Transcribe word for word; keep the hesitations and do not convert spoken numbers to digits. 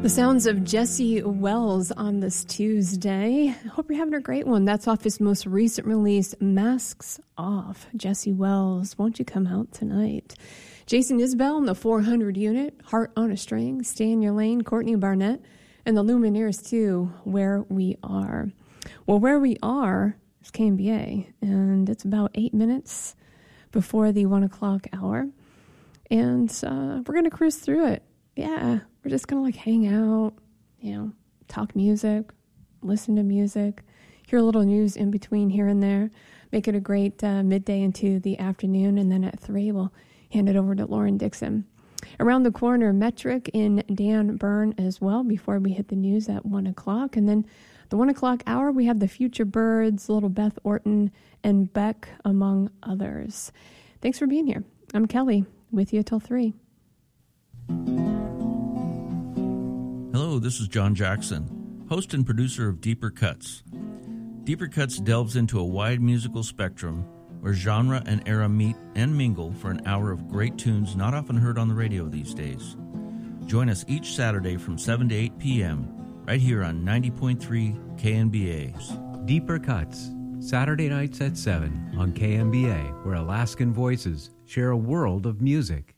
The sounds of Jesse Wells on this Tuesday. I hope you're having a great one. That's off his most recent release, Masks Off. Jesse Wells, won't you come out tonight? Jason Isbell in the four hundred unit, Heart on a String, Stay in Your Lane, Courtney Barnett, and the Lumineers too, Where We Are. Well, Where We Are is K M B A, and it's about eight minutes before the one o'clock hour. And uh, we're going to cruise through it. Yeah, we're just going to like hang out, you know, talk music, listen to music, hear a little news in between here and there, make it a great uh, midday into the afternoon, and then at three, we'll hand it over to Lauren Dixon. Around the corner, Metric in Dan Byrne as well before we hit the news at one o'clock. And then the one o'clock hour, we have the Future Birds, Little Beth Orton, and Beck, among others. Thanks for being here. I'm Kelly, with you till three. Hello, this is John Jackson, host and producer of Deeper Cuts. Deeper Cuts delves into a wide musical spectrum where genre and era meet and mingle for an hour of great tunes not often heard on the radio these days. Join us each Saturday from seven to eight p.m. right here on ninety point three K N B A. Deeper Cuts, Saturday nights at seven on K M B A, where Alaskan voices share a world of music.